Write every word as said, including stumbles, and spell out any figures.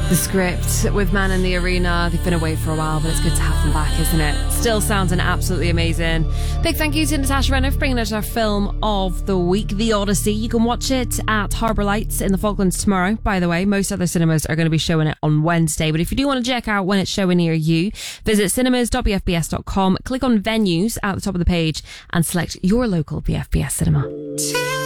The Script with Man in the Arena. They've been away for a while, but it's good to have them back, isn't it? Still sounding absolutely amazing. Big thank you to Natasha Renner for bringing us our film of the week, The Odyssey. You can watch it at Harbour Lights in the Falklands tomorrow, by the way. Most other cinemas are going to be showing it on Wednesday, but if you do want to check out when it's showing near you, visit cinemas dot b f b s dot com, click on venues at the top of the page and select your local B F B S cinema.